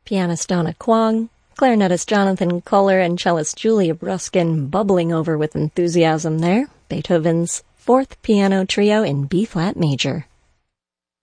pianist Donna Kwong, clarinetist Jonathan Kohler, and cellist Julia Bruskin bubbling over with enthusiasm there. Beethoven's Fourth Piano Trio in B-flat major.